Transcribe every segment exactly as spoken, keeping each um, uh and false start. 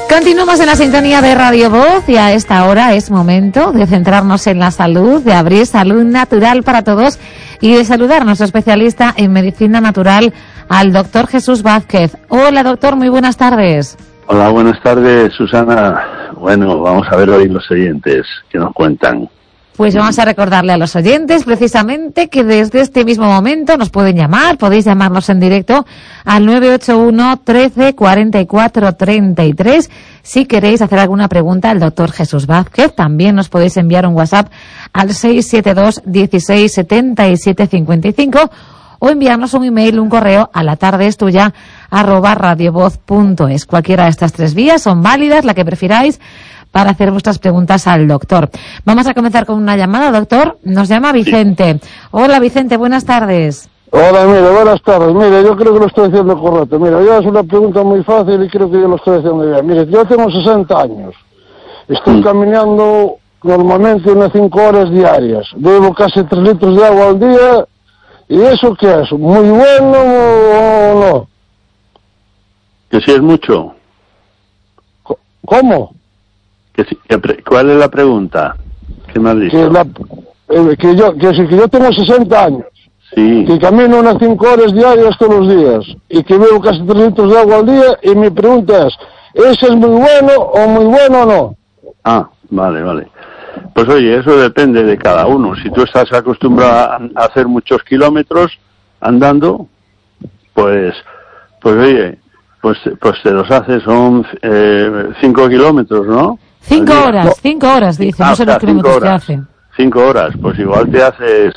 Continuamos en la sintonía de Radio Voz y a esta hora es momento de centrarnos en la salud, de abrir salud natural para todos y de saludar a nuestro especialista en medicina natural, al doctor Jesús Vázquez. Hola doctor, muy buenas tardes. Hola, buenas tardes Susana. Bueno, vamos a ver hoy los oyentes que nos cuentan. Pues vamos a recordarle a los oyentes precisamente que desde este mismo momento nos pueden llamar, podéis llamarnos en directo al nueve ocho uno, trece, cuarenta y cuatro, treinta y tres. Si queréis hacer alguna pregunta al doctor Jesús Vázquez, también nos podéis enviar un WhatsApp al seis siete dos, dieciséis, setenta y siete, cincuenta y cinco o enviarnos un email, un correo a la tarde es tuya arroba radiovoz punto es. Cualquiera de estas tres vías son válidas, la que prefiráis, para hacer vuestras preguntas al doctor. Vamos a comenzar con una llamada, doctor. Nos llama Vicente. Sí. Hola, Vicente, buenas tardes. Hola, mire, buenas tardes. Mire, yo creo que lo estoy haciendo correcto. Mira, yo es una pregunta muy fácil y creo que yo lo estoy haciendo bien. Mire, yo tengo sesenta años. Estoy mm. caminando normalmente unas cinco horas diarias. Bebo casi tres litros de agua al día. ¿Y eso qué es? ¿Muy bueno o no? Que si es mucho. ¿Cómo? Que si, que pre, ¿Cuál es la pregunta? ¿Qué me has dicho? Que, la, eh, que, yo, que, que yo tengo sesenta años. Sí. Que camino unas cinco horas diarias todos los días. Y que bebo casi tres litros de agua al día. Y mi pregunta es, ¿ese es muy bueno o muy bueno o no? Ah, vale, vale. Pues oye, eso depende de cada uno. Si tú estás acostumbrado a hacer muchos kilómetros andando, pues, pues oye, pues, pues te los haces, son eh, cinco kilómetros, ¿no? Cinco horas, no. cinco horas, dice, ah, no sé los kilómetros que hace. Cinco horas, pues igual te haces,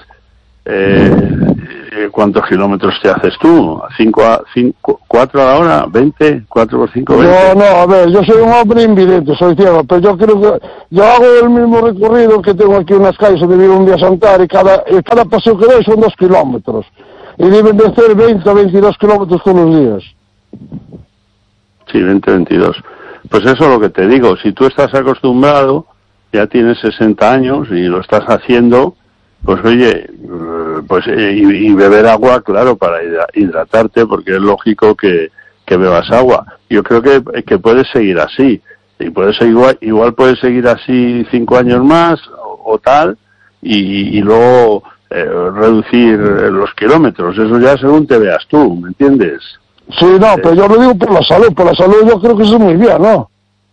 eh, ¿cuántos kilómetros te haces tú? ¿Cinco a, cinco, cuatro a la hora? ¿Veinte? ¿Cuatro por cinco? veinte. No, no, a ver, yo soy un hombre invidente, soy ciego, pero yo creo que, yo hago el mismo recorrido que tengo aquí en las calles donde vivo un día Santar y cada, y cada paseo que doy son dos kilómetros. Y deben de ser veinte o veintidós kilómetros todos los días. Sí, veinte, veintidós. Pues eso es lo que te digo, si tú estás acostumbrado, ya tienes sesenta años y lo estás haciendo, pues oye, pues y, y beber agua, claro, para hidratarte, porque es lógico que, que bebas agua. Yo creo que, que puedes seguir así, y puedes igual, igual puedes seguir así cinco años más, o, o tal, y, y luego eh, reducir los kilómetros, eso ya según te veas tú, ¿me entiendes? Sí, no, pero yo lo digo por la salud, por la salud yo creo que eso es muy bien, ¿no?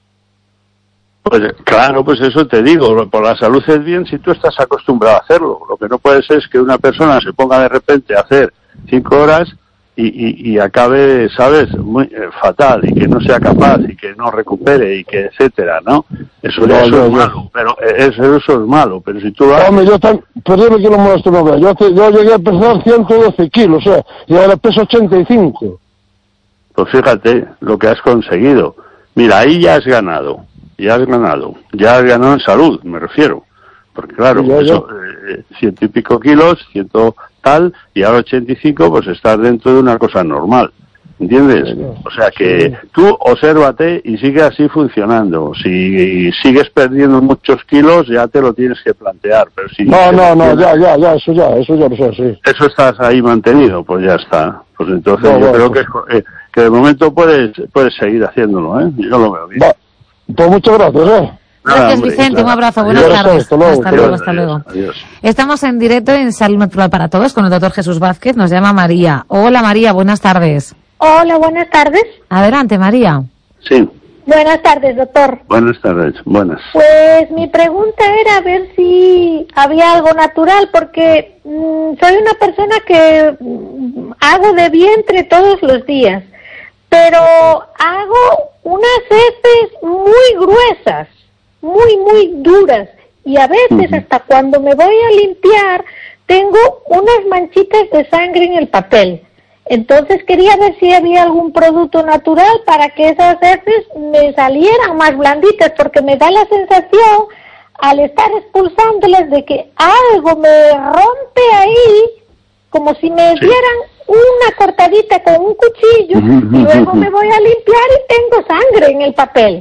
Pues claro, pues eso te digo, por la salud es bien si tú estás acostumbrado a hacerlo. Lo que no puede ser es que una persona se ponga de repente a hacer cinco horas y, y, y acabe, ¿sabes?, muy eh, fatal, y que no sea capaz, y que no recupere, y que etcétera, ¿no? Eso, no, eso no, es no. malo, pero eso, eso es malo, pero si tú lo haces... Hombre, yo tan, perdóname que lo molesto, no vea, yo, te, yo llegué a pesar ciento doce kilos, o sea, y ahora peso ochenta y cinco. Pues fíjate lo que has conseguido. Mira, ahí ya has ganado, ya has ganado, ya has ganado en salud, me refiero. Porque claro, ya, eso, ya. Eh, ciento y pico kilos, ciento tal, y ahora ochenta y cinco, pues estás dentro de una cosa normal, ¿entiendes? Ya, ya. O sea que sí. Tú obsérvate y sigue así funcionando. Si sigues perdiendo muchos kilos, ya te lo tienes que plantear. Pero si no, no, no, ya, ya, ya, eso ya, eso ya lo sé, sí. Eso estás ahí mantenido, pues ya está. Pues entonces no, yo bueno, creo pues... que, eh, que de momento puedes, puedes seguir haciéndolo, ¿eh? Yo lo veo bien. Va. Pues muchas gracias, ¿eh? Gracias, hombre, Vicente, claro. Un abrazo, buenas adiós, tardes. Hasta luego, hasta luego. Hasta luego. Adiós, adiós. Estamos en directo en Salud Natural para Todos con el doctor Jesús Vázquez, nos llama María. Hola María, buenas tardes. Hola, buenas tardes. Adelante, María. Sí. Buenas tardes, doctor. Buenas tardes, buenas. Pues mi pregunta era ver si había algo natural, porque mmm, soy una persona que mmm, hago de vientre todos los días, pero hago unas heces muy gruesas, muy, muy duras, y a veces uh-huh. hasta cuando me voy a limpiar tengo unas manchitas de sangre en el papel. Entonces quería ver si había algún producto natural para que esas heces me salieran más blanditas, porque me da la sensación, al estar expulsándolas, de que algo me rompe ahí, como si me sí. dieran una cortadita con un cuchillo, y luego me voy a limpiar y tengo sangre en el papel.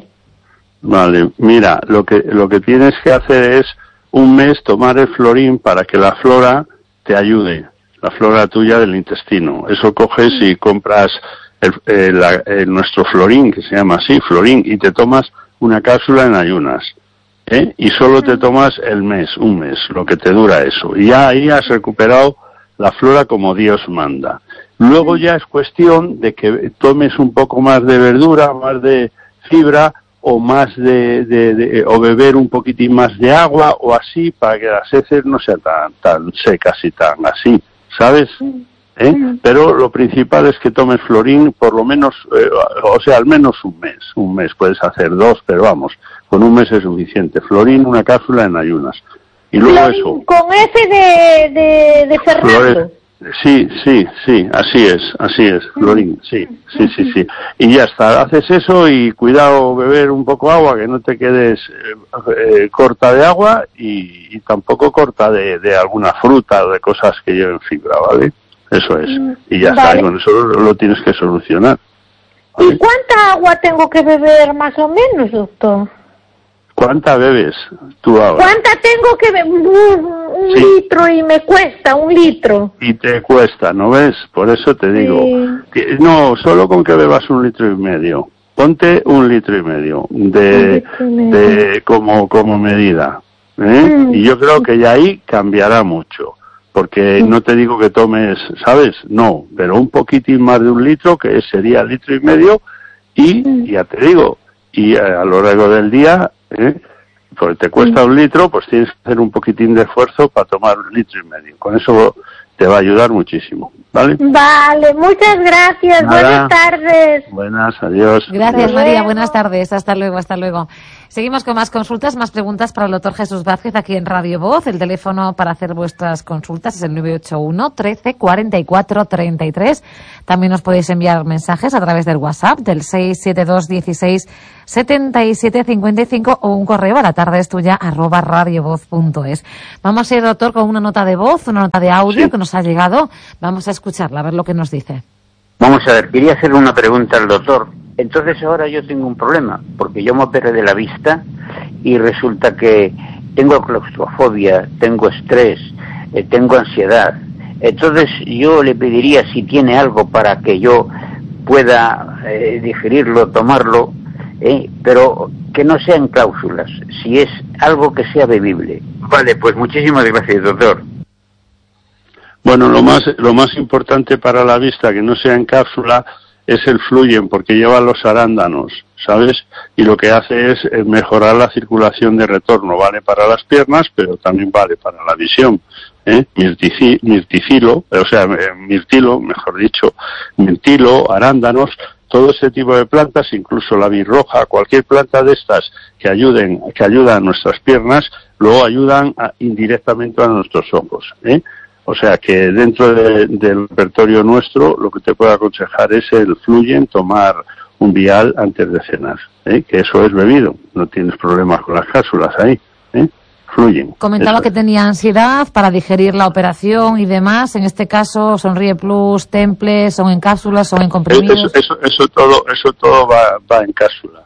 Vale, mira, lo que lo que tienes que hacer es un mes tomar el florín para que la flora te ayude. La flora tuya del intestino. Eso coges y compras el, eh, la, eh, nuestro Florín, que se llama así, Florín, y te tomas una cápsula en ayunas, ¿eh? Y solo te tomas el mes, un mes, lo que te dura eso. Y ya ahí has recuperado la flora como Dios manda. Luego ya es cuestión de que tomes un poco más de verdura, más de fibra, o más de, de, de o beber un poquitín más de agua, o así, para que las heces no sean tan, tan secas y tan así, ¿sabes? ¿Eh? Pero lo principal es que tomes Florín por lo menos, eh, o sea, al menos un mes, un mes, puedes hacer dos, pero vamos, con un mes es suficiente. Florín, una cápsula en ayunas. Y luego Florín, eso. con F de, de, de Fernando. Flores, sí, sí, sí, así es, así es, Florín, sí, sí, sí, sí. Y ya está, haces eso y cuidado beber un poco agua, que no te quedes eh, eh, corta de agua y, y tampoco corta de, de alguna fruta o de cosas que lleven fibra, ¿vale? Eso es. Y ya Vale. está, y con eso lo, lo tienes que solucionar. ¿Vale? ¿Y cuánta agua tengo que beber más o menos, doctor? ¿Cuánta bebes tú ahora? ¿Cuánta tengo que beber? Un, un Sí. litro y me cuesta, un litro. Y te cuesta, ¿no ves? Por eso te digo. Sí. Que, no, solo con que bebas un litro y medio. Ponte un litro y medio de, Un litro y medio. de como, como medida. ¿eh? Mm. Y yo creo que ya ahí cambiará mucho. Porque no te digo que tomes, ¿sabes? No, pero un poquitín más de un litro, que sería litro y medio, y ya te digo, y a, a lo largo del día, ¿eh? Pues te cuesta un litro, pues tienes que hacer un poquitín de esfuerzo para tomar un litro y medio. Con eso te va a ayudar muchísimo, ¿vale? Vale, muchas gracias. Nada. Buenas tardes. Buenas, adiós. Gracias, Adiós. María. Buenas tardes. Hasta luego, hasta luego. Seguimos con más consultas, más preguntas para el doctor Jesús Vázquez aquí en Radio Voz. El teléfono para hacer vuestras consultas es el nueve ocho uno, trece, cuarenta y cuatro, treinta y tres. También os podéis enviar mensajes a través del WhatsApp del seis siete dos, dieciséis, setenta y siete, cincuenta y cinco o un correo a la tarde es tuya arroba radiovoz punto es. Vamos a ir, doctor, con una nota de voz, una nota de audio Sí. que nos ha llegado. Vamos a escucharla, a ver lo que nos dice. Vamos a ver, quería hacerle una pregunta al doctor. Entonces ahora yo tengo un problema, porque yo me operé de la vista y resulta que tengo claustrofobia, tengo estrés, eh, tengo ansiedad. Entonces yo le pediría si tiene algo para que yo pueda eh, digerirlo, tomarlo, eh, pero que no sean cláusulas, si es algo que sea bebible. Vale, pues muchísimas gracias, doctor. Bueno, lo más, lo más importante para la vista, que no sea en cápsula, es el Fluyen, porque lleva los arándanos, ¿sabes? Y lo que hace es eh, mejorar la circulación de retorno. Vale para las piernas, pero también vale para la visión. ¿eh? Mirtici, mirticilo, o sea, eh, mirtilo, mejor dicho, mirtilo, arándanos, todo ese tipo de plantas, incluso la birroja, cualquier planta de estas que ayuden, que ayudan a nuestras piernas, luego ayudan a, indirectamente a nuestros ojos, ¿eh? O sea que dentro de, del repertorio nuestro lo que te puedo aconsejar es el Fluyen, tomar un vial antes de cenar, ¿eh? Que eso es bebido, no tienes problemas con las cápsulas ahí, ¿eh? Fluyen. Comentaba eso que es. tenía ansiedad para digerir la operación y demás. En este caso, Sonríe Plus, Temple, son en cápsulas, son en comprimidos. Eso, eso, eso todo, eso todo va, va en cápsula.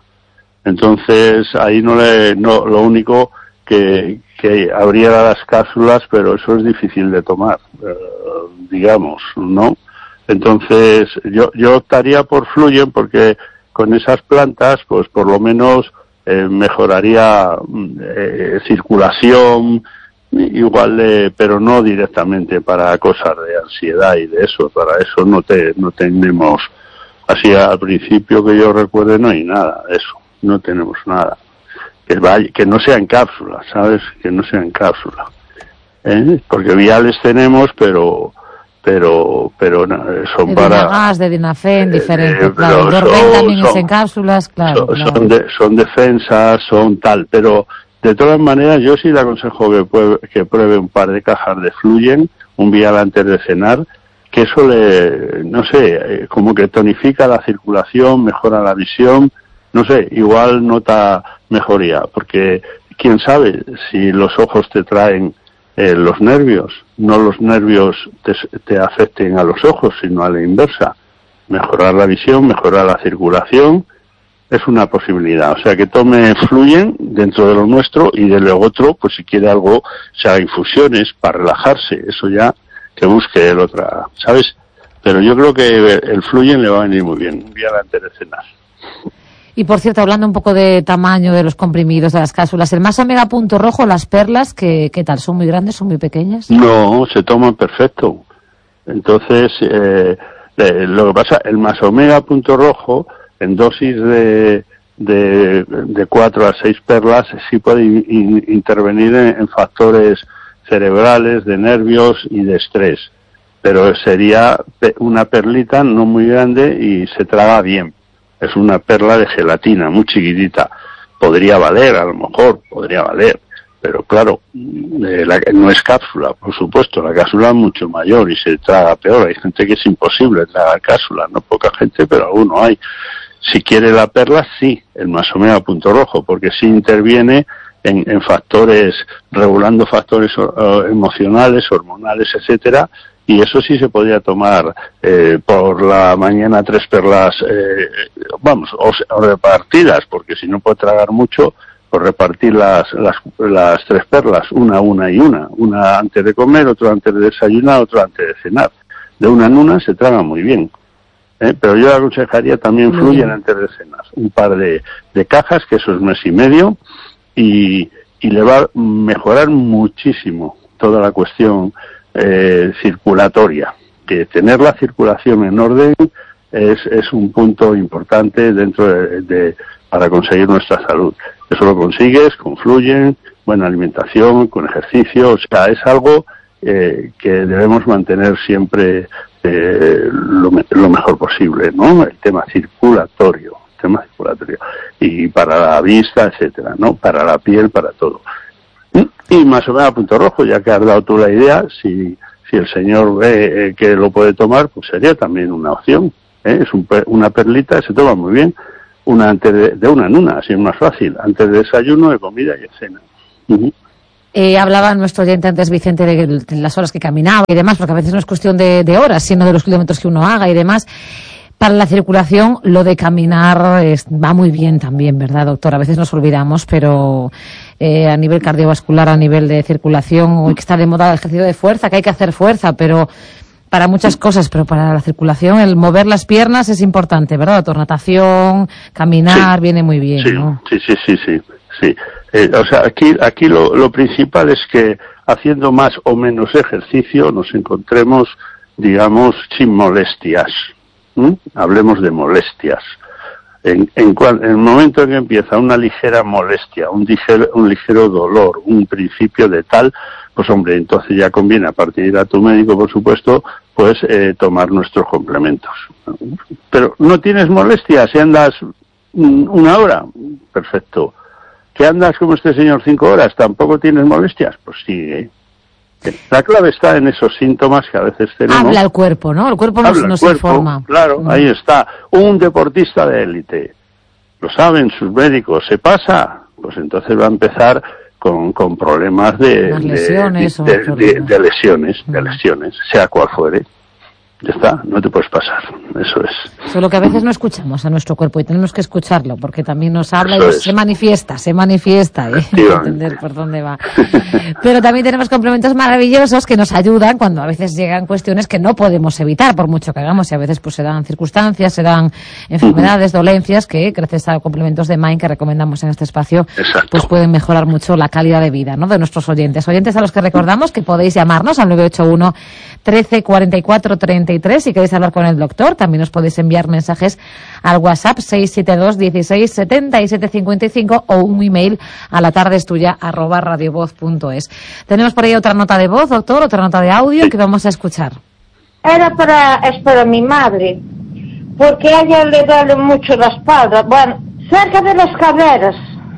Entonces ahí no le, no, lo único que, que abriera las cápsulas, pero eso es difícil de tomar, eh, digamos, ¿no? Entonces yo, yo optaría por Fluyen porque con esas plantas, pues por lo menos eh, mejoraría eh, circulación, igual de, pero no directamente para cosas de ansiedad y de eso, para eso no te, no tenemos, así al principio que yo recuerde no hay nada de eso, no tenemos nada. Que, vaya, que no sea en cápsula, ¿sabes? Que no sea en cápsula. ¿Eh? Porque viales tenemos, pero pero pero son de para... Dinagas, de Dinafen, eh, diferente, eh, claro. pero Dorben son- también es son- en cápsulas, claro. son, claro. son, de- son defensas, son tal, pero de todas maneras yo sí le aconsejo que pruebe, que pruebe un par de cajas de Fluyen, un vial antes de cenar, que eso le, no sé, eh, como que tonifica la circulación, mejora la visión, no sé, igual nota mejoría, porque quién sabe si los ojos te traen eh, los nervios, no los nervios te, te afecten a los ojos, sino a la inversa. Mejorar la visión, mejorar la circulación, es una posibilidad. O sea, que tome Fluyen dentro de lo nuestro y de lo otro, pues si quiere algo, o sea, infusiones para relajarse, eso ya que busque el otra, ¿sabes? Pero yo creo que el Fluyen le va a venir muy bien, un día antes de cenar. Y por cierto, hablando un poco de tamaño de los comprimidos, de las cápsulas, el Más Omega Punto Rojo, las perlas, ¿qué, qué tal? ¿Son muy grandes, son muy pequeñas? No, se toman perfecto. Entonces, eh, eh, lo que pasa, el Más Omega Punto Rojo, en dosis de, de, de cuatro a seis perlas, sí puede in, intervenir en, en factores cerebrales, de nervios y de estrés. Pero sería una perlita no muy grande y se traga bien. Es una perla de gelatina, muy chiquitita. Podría valer, a lo mejor, podría valer. Pero claro, eh, la, no es cápsula, por supuesto. La cápsula es mucho mayor y se traga peor. Hay gente que es imposible tragar cápsula, no poca gente, pero alguno hay. Si quiere la perla, sí, el Más Omega Punto Rojo, porque sí interviene en, en factores, regulando factores uh, emocionales, hormonales, etcétera. Y eso sí se podría tomar eh, por la mañana tres perlas, eh, vamos, o, o repartidas, porque si no puede tragar mucho, pues repartir las, las, las tres perlas, una, una y una. Una antes de comer, otra antes de desayunar, otra antes de cenar. De una en una se traga muy bien. ¿eh? Pero yo aconsejaría también Fluyen antes de cenar. Un par de, de cajas, que eso es mes y medio, y, y le va a mejorar muchísimo toda la cuestión Eh, circulatoria, que tener la circulación en orden es, es un punto importante dentro de, de para conseguir nuestra salud. Eso lo consigues con Fluyen, buena alimentación, con ejercicio, o sea, es algo eh, que debemos mantener siempre eh, lo, lo mejor posible, ¿no? El tema circulatorio, el tema circulatorio, y para la vista, etcétera, ¿no? Para la piel, para todo. Y Más Omega Punto Rojo, ya que has dado tú la idea, si si el señor ve eh, que lo puede tomar, pues sería también una opción. ¿eh? Es un, una perlita, se toma muy bien, una antes de, de una en una, así es más fácil, antes de desayuno, de comida y de cena. Uh-huh. Eh, hablaba nuestro oyente antes, Vicente, de, de las horas que caminaba y demás, porque a veces no es cuestión de, de horas, sino de los kilómetros que uno haga y demás. Para la circulación, lo de caminar es, va muy bien también, ¿verdad, doctor? A veces nos olvidamos, pero eh, a nivel cardiovascular, a nivel de circulación, hoy que está de moda el ejercicio de fuerza, que hay que hacer fuerza, pero para muchas cosas, pero para la circulación, el mover las piernas es importante, ¿verdad, doctor? Natación, caminar, sí, viene muy bien, sí, ¿no? Sí, sí, sí, sí, sí. Eh, o sea, aquí, aquí lo, lo principal es que haciendo más o menos ejercicio nos encontremos, digamos, sin molestias. ¿Mm? Hablemos de molestias. En, en, cual, en el momento en que empieza una ligera molestia, un ligero, un ligero dolor, un principio de tal, pues hombre, entonces ya conviene, aparte de ir a tu médico, por supuesto, pues eh, tomar nuestros complementos. Pero no tienes molestias, si andas una hora, perfecto. ¿Que andas como este señor cinco horas, tampoco tienes molestias? Pues sigue. La clave está en esos síntomas que a veces tenemos. Habla el cuerpo, ¿no? El cuerpo nos, nos cuerpo, informa. Claro, mm. ahí está. Un deportista de élite, lo saben sus médicos, ¿se pasa? Pues entonces va a empezar con, con problemas de, lesiones, de, de, de, de lesiones, mm. de lesiones, sea cual fuere. Ya está, no te puedes pasar, eso es. Solo que a veces no escuchamos a nuestro cuerpo y tenemos que escucharlo, porque también nos habla eso y es. se manifiesta, se manifiesta, ¿eh? Entender por dónde va. Pero también tenemos complementos maravillosos que nos ayudan cuando a veces llegan cuestiones que no podemos evitar, por mucho que hagamos, y a veces pues se dan circunstancias, se dan enfermedades, uh-huh. dolencias, que gracias a complementos de Mind que recomendamos en este espacio, Exacto. pues pueden mejorar mucho la calidad de vida, ¿no?, de nuestros oyentes. Oyentes a los que recordamos que podéis llamarnos al nueve ocho uno, trece, cuarenta y cuatro, treinta y tres si queréis hablar con el doctor. También os podéis enviar mensajes al WhatsApp seis siete dos, dieciséis, setenta y siete cincuenta y cinco o un email a la tarde es tuya arroba radiovoz punto es. Tenemos por ahí otra nota de voz, doctor, otra nota de audio que vamos a escuchar. Era para, es para mi madre, porque a ella le duele mucho la espalda, bueno, cerca de las caderas.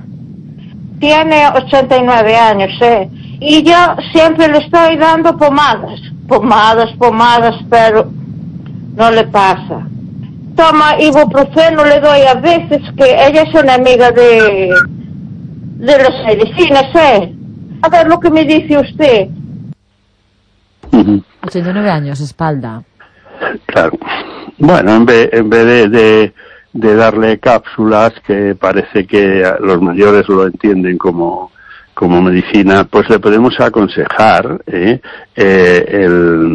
Tiene ochenta y nueve años, ¿eh? Y yo siempre le estoy dando pomadas, pomadas, pomadas, pero no le pasa. Toma ibuprofeno, le doy a veces, que ella es una amiga de, de las medicinas, ¿eh? A ver lo que me dice usted. Uh-huh. ochenta y nueve años, espalda. Claro. Bueno, en vez, en vez de, de, de darle cápsulas, que parece que los mayores lo entienden como... como medicina, pues le podemos aconsejar eh, eh, el,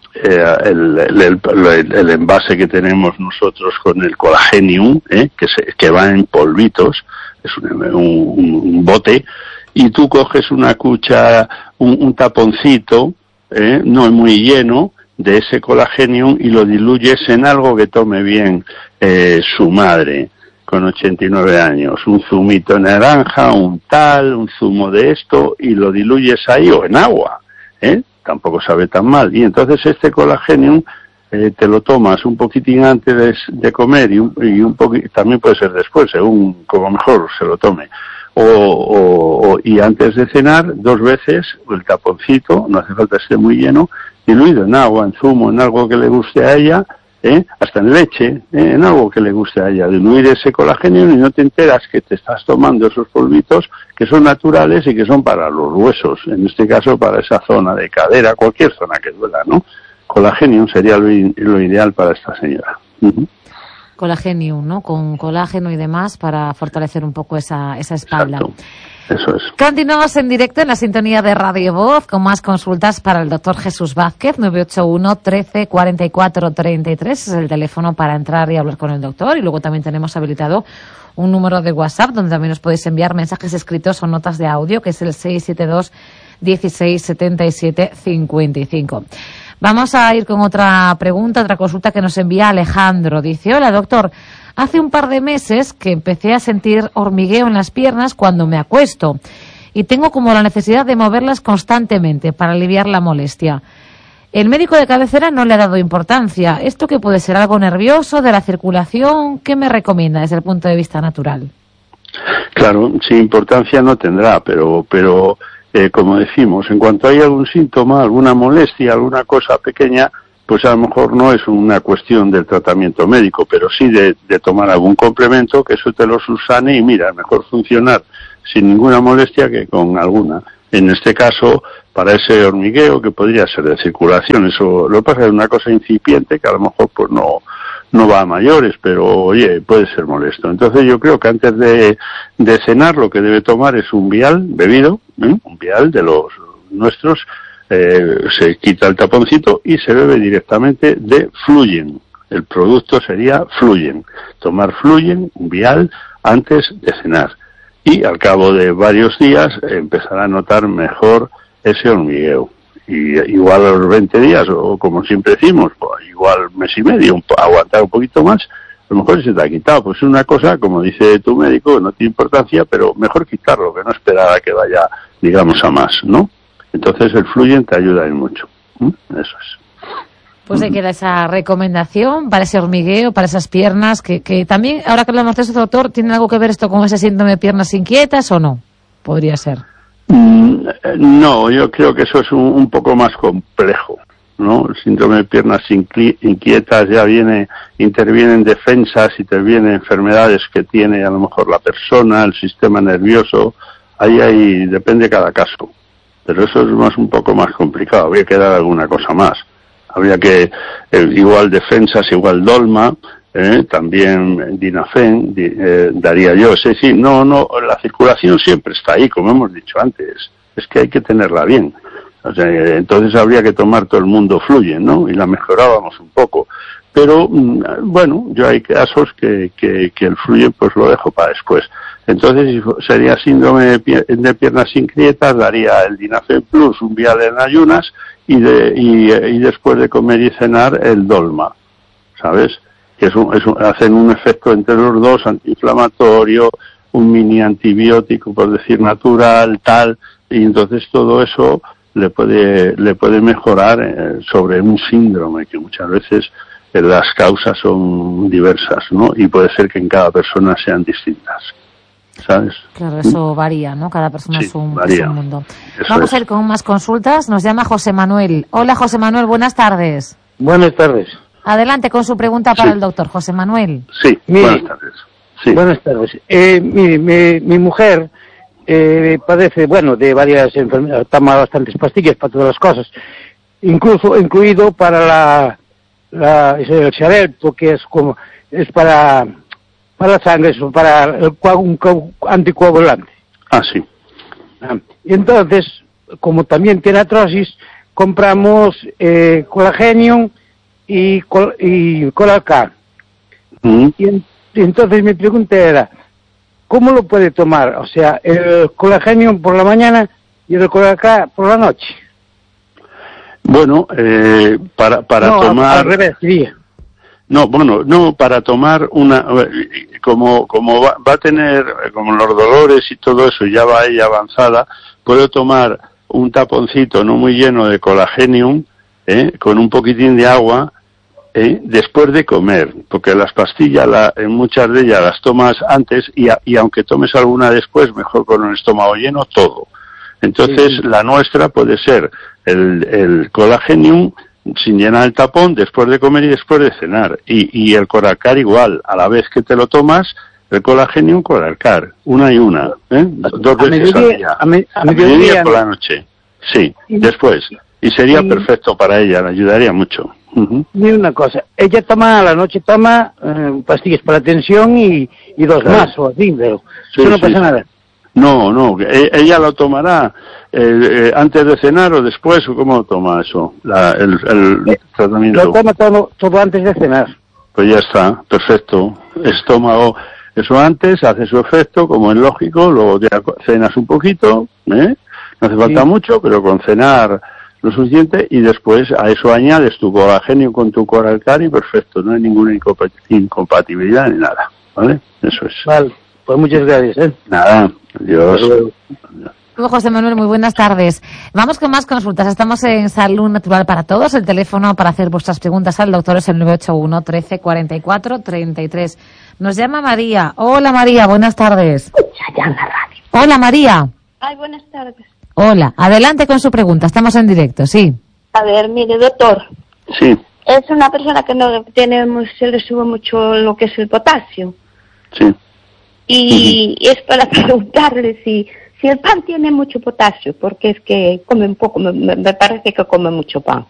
eh, el, el, el, el envase que tenemos nosotros con el Colagenium, eh, que, se, que va en polvitos, es un, un, un bote, y tú coges una cuchara, un, un taponcito, eh, no muy lleno, de ese Colagenium y lo diluyes en algo que tome bien eh, su madre, con ochenta y nueve años, un zumito de naranja, un tal, un zumo de esto, y lo diluyes ahí, o en agua, ¿eh? Tampoco sabe tan mal. Y entonces este Colagenium eh, te lo tomas un poquitín antes de, de comer y un, y un poquito, también puede ser después, según como mejor se lo tome. O, o, o, y antes de cenar, dos veces, el taponcito, no hace falta que esté muy lleno, diluido en agua, en zumo, en algo que le guste a ella, ¿eh? Hasta en leche, ¿eh? En algo que le guste a ella, diluir ese colágeno y no te enteras que te estás tomando esos polvitos que son naturales y que son para los huesos, en este caso para esa zona de cadera, cualquier zona que duela, ¿no? Colágeno sería lo, lo ideal para esta señora. Uh-huh. Colagenium, ¿no? Con colágeno y demás para fortalecer un poco esa, esa espalda. Exacto. Eso es. Continuamos en directo en la sintonía de Radio Voz con más consultas para el doctor Jesús Vázquez. Nueve ocho uno, trece, cuarenta y cuatro, treinta y tres es el teléfono para entrar y hablar con el doctor. Y luego también tenemos habilitado un número de WhatsApp donde también os podéis enviar mensajes escritos o notas de audio, que es el seis siete dos, dieciséis, setenta y siete, cincuenta y cinco. Vamos a ir con otra pregunta, otra consulta que nos envía Alejandro. Dice: hola doctor, hace un par de meses que empecé a sentir hormigueo en las piernas cuando me acuesto y tengo como la necesidad de moverlas constantemente para aliviar la molestia. El médico de cabecera no le ha dado importancia. ¿Esto qué puede ser? ¿Algo nervioso, de la circulación? ¿Qué me recomienda desde el punto de vista natural? Claro, sí, importancia no tendrá, pero... pero... Eh, como decimos, en cuanto hay algún síntoma, alguna molestia, alguna cosa pequeña, pues a lo mejor no es una cuestión del tratamiento médico, pero sí de, de tomar algún complemento que eso te lo subsane y mira, mejor funcionar sin ninguna molestia que con alguna. En este caso, para ese hormigueo que podría ser de circulación, eso lo que pasa es una cosa incipiente que a lo mejor pues no no va a mayores, pero oye, puede ser molesto. Entonces yo creo que antes de, de cenar lo que debe tomar es un vial bebido, ¿eh? Un vial de los nuestros, eh, se quita el taponcito y se bebe directamente de Fluyen. El producto sería Fluyen. Tomar Fluyen, un vial, antes de cenar. Y al cabo de varios días empezará a notar mejor ese hormigueo. Y igual a los veinte días, o como siempre decimos, pues igual mes y medio, un, aguantar un poquito más, a lo mejor se te ha quitado. Pues es una cosa, como dice tu médico, no tiene importancia, pero mejor quitarlo, que no esperar a que vaya, digamos, a más, ¿no? Entonces el Fluyen te ayuda en mucho. ¿Mm? Eso es. Pues ahí queda esa recomendación para ese hormigueo, para esas piernas, que, que también, ahora que hablamos de eso, doctor, ¿tiene algo que ver esto con ese síndrome de piernas inquietas o no? Podría ser. No, yo creo que eso es un, un poco más complejo, ¿no? El síndrome de piernas inquietas ya viene, intervienen defensas, intervienen enfermedades que tiene a lo mejor la persona, el sistema nervioso, ahí hay, depende de cada caso, pero eso es más un poco más complicado, habría que dar alguna cosa más, habría que, eh, igual defensas, igual dolma, Eh, también Dinafen, di, eh, daría yo, sí, sí, no, no, la circulación siempre está ahí, como hemos dicho antes, es que hay que tenerla bien, o sea, entonces habría que tomar todo el mundo Fluyen, ¿no? Y la mejorábamos un poco, pero bueno, yo hay casos que, que, que el Fluyen pues lo dejo para después, entonces si sería síndrome de, pie, de piernas inquietas, daría el Dinafen Plus, un vial en ayunas, y, de, y, y después de comer y cenar el Dolma, ¿sabes? Que es un, es un, hacen un efecto entre los dos, antiinflamatorio, un mini antibiótico, por decir natural, tal, y entonces todo eso le puede le puede mejorar eh, sobre un síndrome que muchas veces eh, las causas son diversas, ¿no? Y puede ser que en cada persona sean distintas, ¿sabes? Claro, eso varía, ¿no? Cada persona sí, es, un, varía. es un mundo. Eso Vamos es. a ir con más consultas. Nos llama José Manuel. Hola, José Manuel, buenas tardes. Buenas tardes. Adelante con su pregunta para sí. el doctor, José Manuel. Sí, Mire, buenas tardes. Sí. Buenas tardes. Eh, mire, mi, mi mujer eh, padece, bueno, de varias enfermedades, toma bastantes pastillas para todas las cosas, incluso incluido para la, la el Xarelto, que es como, es para, para la sangre, es para el, un anticoagulante. Ah, sí. Ah, y entonces, como también tiene artrosis, compramos eh, Colagenium y, col y Colalcar. Mm. Y, en y entonces mi pregunta era, ¿cómo lo puede tomar? O sea, el Colagenium por la mañana y el Colalcar por la noche. Bueno, eh, para, para no, tomar... al revés, diría. No, bueno, no, para tomar una... Como, como va, va a tener, como los dolores y todo eso ya va ella avanzada, puedo tomar un taponcito no muy lleno de Colagenium, ¿eh? Con un poquitín de agua, ¿eh? Después de comer, porque las pastillas, la, en muchas de ellas las tomas antes y, a, y aunque tomes alguna después, mejor con un estómago lleno, todo. Entonces, sí, sí. La nuestra puede ser el, el Colagenium sin llenar el tapón, después de comer y después de cenar. Y, y el Colalcar igual, a la vez que te lo tomas, el Colagenium, Colalcar, una y una, ¿eh? Dos veces al día. A, me, a, a mediodía por la noche, sí, y, después. Y sería y, perfecto para ella, le ayudaría mucho. Uh-huh. Mira una cosa, ella toma, a la noche toma eh, pastillas para la tensión y, y dos claro. más, o así, pero sí, eso no sí, pasa sí. nada. No, no, ella lo tomará eh, eh, antes de cenar o después, o cómo lo toma eso, la, el, el eh, tratamiento. Lo toma todo, todo antes de cenar. Pues ya está, perfecto. Estómago, eso antes, hace su efecto, como es lógico, luego ya cenas un poquito, ¿eh? No hace falta sí. mucho, pero con cenar lo suficiente, y después a eso añades tu Colagenium con tu Colalcar y perfecto, no hay ninguna incompatibilidad ni nada, ¿vale? Eso es. Vale. Pues muchas gracias, ¿eh? Nada, adiós. José Manuel, muy buenas tardes. Vamos con más consultas. Estamos en Salud Natural para Todos. El teléfono para hacer vuestras preguntas al doctor es el nueve ocho uno, trece, cuarenta y cuatro, treinta y tres. Nos llama María. Hola, María, buenas tardes. Ya llama radio. Hola, María. Ay, buenas tardes. Hola, adelante con su pregunta. Estamos en directo, sí. A ver, mire, doctor. Sí. Es una persona que no tiene, se le sube mucho lo que es el potasio. Sí. Y uh-huh. es para preguntarle si, si el pan tiene mucho potasio, porque es que come un poco, me, me parece que come mucho pan.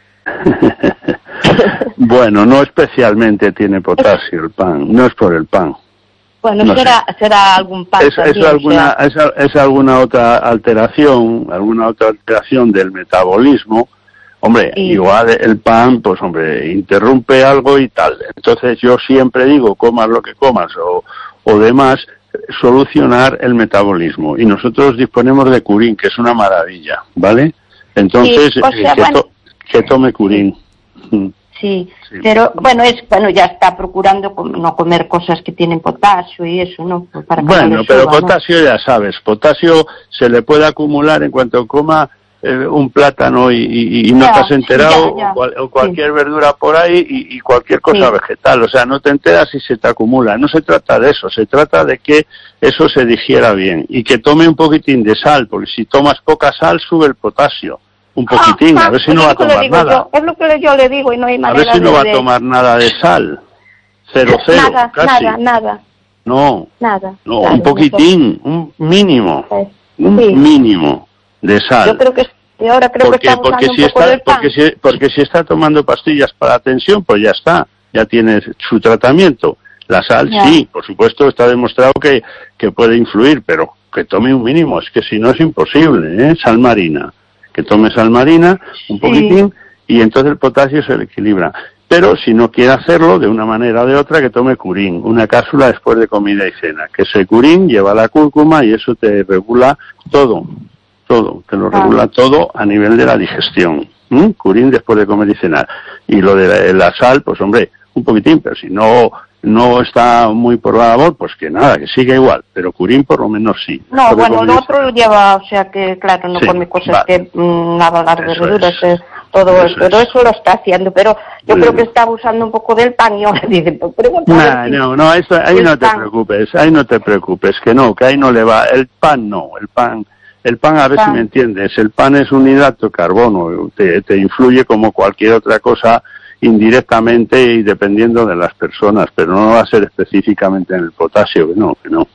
Bueno, no especialmente tiene potasio el pan, no es por el pan. Bueno, no será, será algún pan es, también, es alguna, o sea... es, es alguna otra alteración, alguna otra alteración del metabolismo. Hombre, sí. Igual el pan, pues hombre, interrumpe algo y tal. Entonces yo siempre digo, comas lo que comas o o demás, solucionar el metabolismo. Y nosotros disponemos de Curín, que es una maravilla, ¿vale? Entonces, sí, o sea, que, bueno, to que tome Curín. Sí, sí, sí, pero bueno, es bueno ya está procurando no comer cosas que tienen potasio y eso, ¿no? Para que bueno, no le pero suba, potasio ¿no? Ya sabes, potasio se le puede acumular en cuanto coma eh, un plátano y, y, y no ya, te has enterado, ya, ya. O, cual, o cualquier sí. verdura por ahí y, y cualquier cosa sí. vegetal, o sea, no te enteras y se te acumula. No se trata de eso, se trata de que eso se digiera bien y que tome un poquitín de sal, porque si tomas poca sal sube el potasio, un poquitín, ah, a ver si ah, no va a tomar nada. Yo, es lo que yo le digo y no hay manera de... A ver si no de, va de... a tomar nada de sal, cero, cero, nada, casi. Nada, nada. No, nada. No, claro, un poquitín, un mínimo, sí. un mínimo de sal. Yo creo que y ahora creo porque, que está porque usando si un poco está, del pan. porque si, porque si está tomando pastillas para la tensión, pues ya está, ya tiene su tratamiento. La sal ya. Sí, por supuesto, está demostrado que, que puede influir, pero que tome un mínimo, es que si no es imposible, ¿eh? Sal marina, que tome sal marina, un poquitín, sí. Y entonces el potasio se le equilibra. Pero si no quiere hacerlo de una manera o de otra, que tome Curín, una cápsula después de comida y cena, que ese Curín lleva la cúrcuma y eso te regula todo. Todo, te lo regula ah. todo a nivel de la digestión. ¿Mm? Curín después de comer y cenar. Y lo de la, la sal, pues hombre, un poquitín, pero si no no está muy por la labor, pues que nada, que siga igual. Pero Curín por lo menos sí. No, bueno, lo otro lo lleva, o sea que claro, no sí, come cosas vale. que mmm, nada, las verduras, es. todo eso, eso pero es. Eso lo está haciendo. Pero yo bueno. creo que está abusando un poco del pan y ahora dice, pues nah, si no, no, eso, ahí no te pan. preocupes, ahí no te preocupes, que no, que ahí no le va. El pan no, el pan... El pan, a ver pan. si me entiendes, el pan es un hidrato de carbono, te, te influye como cualquier otra cosa indirectamente y dependiendo de las personas, pero no va a ser específicamente en el potasio, que no, que no.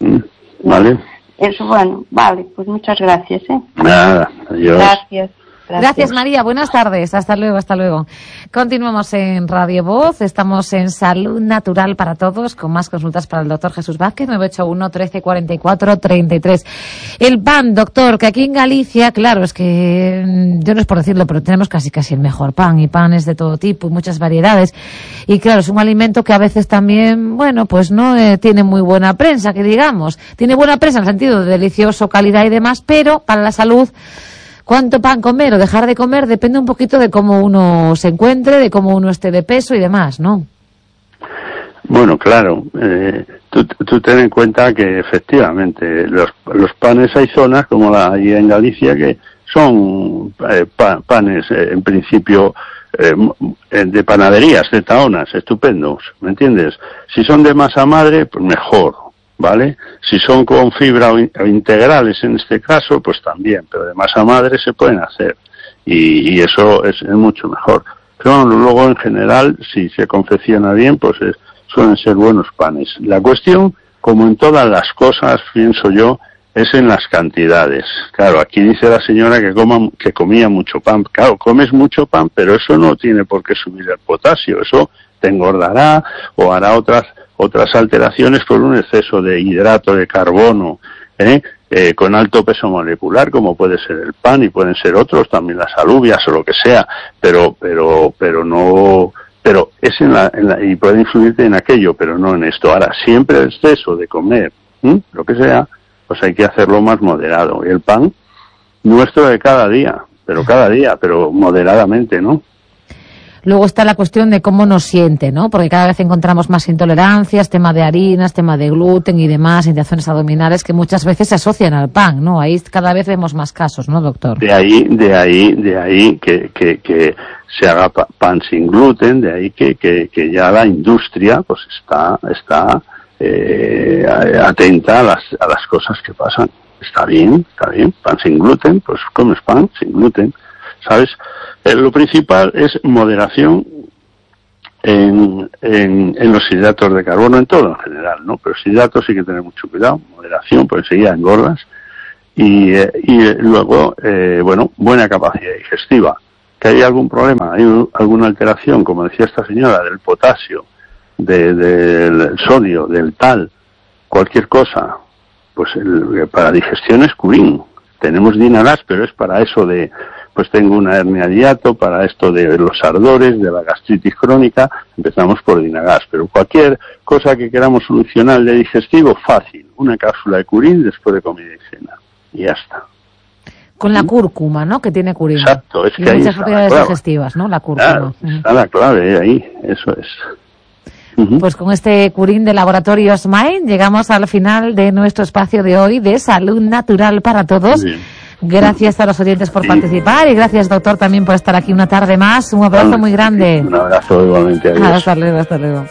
¿Vale? Eso, bueno, vale, pues muchas gracias, ¿eh? Nada, adiós. Gracias. Gracias. Gracias, María. Buenas tardes. Hasta luego, hasta luego. Continuamos en Radio Voz. Estamos en Salud Natural para Todos, con más consultas para el doctor Jesús Vázquez, nueve ocho uno, trece, cuarenta y cuatro, treinta y tres. El pan, doctor, que aquí en Galicia, claro, es que yo no es por decirlo, pero tenemos casi casi el mejor pan, y panes de todo tipo y muchas variedades. Y claro, es un alimento que a veces también, bueno, pues no eh, tiene muy buena prensa, que digamos. Tiene buena prensa en el sentido de delicioso, calidad y demás, pero para la salud, cuánto pan comer o dejar de comer depende un poquito de cómo uno se encuentre, de cómo uno esté de peso y demás, ¿no? Bueno, claro, eh, tú, tú ten en cuenta que efectivamente los, los panes, hay zonas como la hay en Galicia que son eh, pa, panes eh, en principio eh, de panaderías, de taonas, estupendos, ¿me entiendes? Si son de masa madre, pues mejor, ¿vale? Si son con fibra o, in, o integrales en este caso, pues también, pero de masa madre se pueden hacer y, y eso es, es mucho mejor. Pero bueno, luego en general, si se confecciona bien, pues es, suelen ser buenos panes. La cuestión, como en todas las cosas, pienso yo, es en las cantidades. Claro, aquí dice la señora que coma, que comía mucho pan. Claro, comes mucho pan, pero eso no tiene por qué subir el potasio. Eso te engordará o hará otras otras alteraciones por un exceso de hidrato de carbono, ¿eh? Eh, con alto peso molecular, como puede ser el pan y pueden ser otros, también las alubias o lo que sea, pero pero pero no, pero es en la, en la y puede influirte en aquello, pero no en esto. Ahora, siempre el exceso de comer, ¿eh? lo que sea, pues hay que hacerlo más moderado. Y el pan nuestro de cada día, pero cada día, pero moderadamente, ¿no? Luego está la cuestión de cómo nos siente, ¿no? Porque cada vez encontramos más intolerancias, tema de harinas, tema de gluten y demás, indicaciones abdominales que muchas veces se asocian al pan, ¿no? Ahí cada vez vemos más casos, ¿no, doctor? De ahí, de ahí, de ahí que, que, que se haga pan sin gluten, de ahí que, que, que ya la industria, pues está, está, eh, atenta a las, a las cosas que pasan. Está bien, está bien, pan sin gluten, pues comes pan sin gluten, ¿sabes? Eh, lo principal es moderación en, en, en los hidratos de carbono, en todo en general, ¿no? Pero los hidratos sí que tener mucho cuidado, moderación, porque enseguida engordas. Y, eh, y eh, luego, eh, bueno, buena capacidad digestiva. ¿Que hay algún problema? ¿Hay alguna alteración, como decía esta señora, del potasio, de, del sodio, del tal, cualquier cosa? Pues el, para digestión es Curín. Tenemos Dinagas, pero es para eso de, pues tengo una hernia de hiato, para esto de los ardores, de la gastritis crónica, empezamos por Dinagas. Pero cualquier cosa que queramos solucionar de digestivo, fácil. Una cápsula de Curín después de comida y cena. Y ya está. Con la cúrcuma, ¿no? Que tiene Curín. Exacto, es que y ahí muchas está propiedades la clave. digestivas, ¿no? La cúrcuma. Claro, está la clave ahí, eso es. Uh-huh. Pues con este Curín de Laboratorios Main llegamos al final de nuestro espacio de hoy de Salud Natural para Todos. Bien. Gracias a los oyentes por Sí. participar y gracias, doctor, también por estar aquí una tarde más. Un abrazo muy grande. Un abrazo igualmente, adiós. Hasta luego, hasta luego.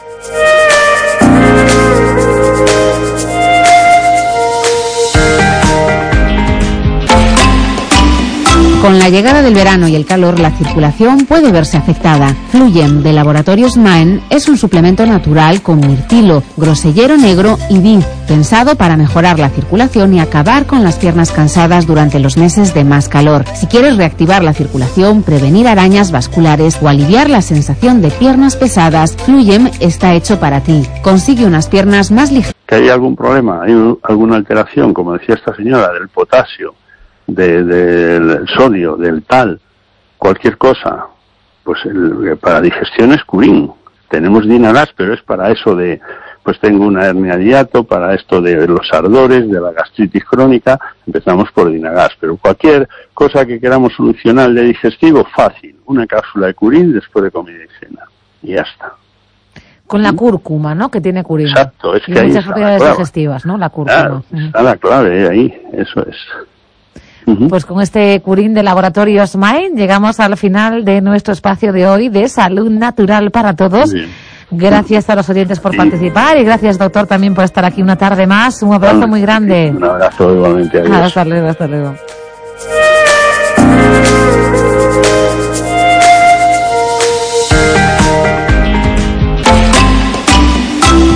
Con la llegada del verano y el calor, la circulación puede verse afectada. Fluyen de Laboratorios Maen es un suplemento natural con mirtilo, grosellero negro y vid, pensado para mejorar la circulación y acabar con las piernas cansadas durante los meses de más calor. Si quieres reactivar la circulación, prevenir arañas vasculares o aliviar la sensación de piernas pesadas, Fluyem está hecho para ti. Consigue unas piernas más ligeras. ¿Que hay algún problema? ¿Hay un- alguna alteración, como decía esta señora, del potasio, de, del sodio, del tal, cualquier cosa? Pues el, para digestión es Curín. Tenemos Dinagas, pero es para eso de, pues tengo una hernia de hiato, para esto de los ardores, de la gastritis crónica, empezamos por Dinagas. Pero cualquier cosa que queramos solucionar de digestivo, fácil. Una cápsula de Curín después de comida y cena. Y ya está. Con la cúrcuma, ¿no? Que tiene Curín. Exacto, es y que ahí muchas está la propiedades clave. digestivas, ¿no? La cúrcuma. Claro, Ujú. está la clave ahí, eso es. Ujú. Pues con este Curín de Laboratorios Main llegamos al final de nuestro espacio de hoy de Salud Natural para Todos. Bien. Gracias a los oyentes por Sí. participar y gracias, doctor, también por estar aquí una tarde más. Un abrazo muy grande. Un abrazo igualmente, adiós. Hasta luego, hasta luego.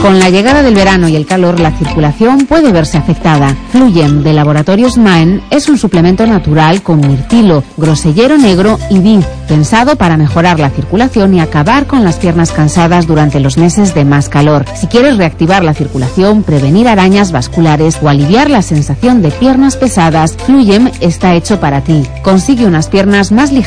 Con la llegada del verano y el calor, la circulación puede verse afectada. Fluyem de Laboratorios Maen es un suplemento natural con mirtilo, grosellero negro y vid, pensado para mejorar la circulación y acabar con las piernas cansadas durante los meses de más calor. Si quieres reactivar la circulación, prevenir arañas vasculares o aliviar la sensación de piernas pesadas, Fluyem está hecho para ti. Consigue unas piernas más ligeras